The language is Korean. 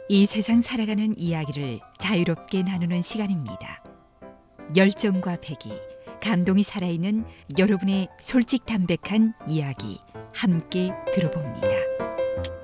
이 세상 살아가는 이야기를 자유롭게 나누는 시간입니다. 열정과 배기, 감동이 살아있는 여러분의 솔직담백한 이야기 함께 들어봅니다.